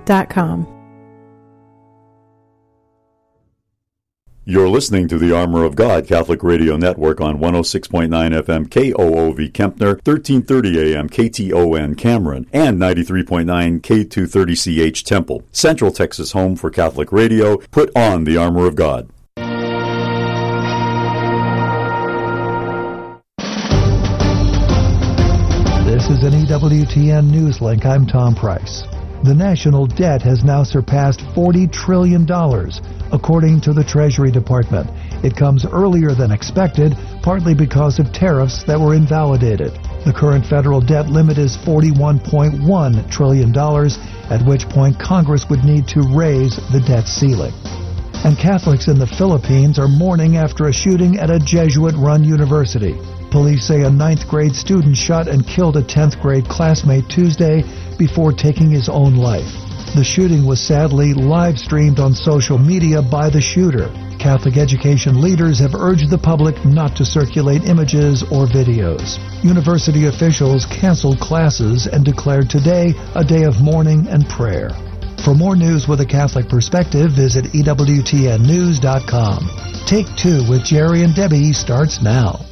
www.armorofgod.com. You're listening to the Armor of God Catholic Radio Network on 106.9 FM KOOV Kempner, 1330 AM KTON Cameron, and 93.9 K230CH Temple. Central Texas home for Catholic radio. Put on the Armor of God. This is an EWTN News Link. I'm Tom Price. The national debt has now surpassed $40 trillion, according to the Treasury Department. It comes earlier than expected, partly because of tariffs that were invalidated. The current federal debt limit is $41.1 trillion, at which point Congress would need to raise the debt ceiling. And Catholics in the Philippines are mourning after a shooting at a Jesuit-run university. Police say a 9th grade student shot and killed a 10th grade classmate Tuesday before taking his own life. The shooting was sadly live-streamed on social media by the shooter. Catholic education leaders have urged the public not to circulate images or videos. University officials canceled classes and declared today a day of mourning and prayer. For more news with a Catholic perspective, visit EWTNnews.com. Take Two with Jerry and Debbie starts now.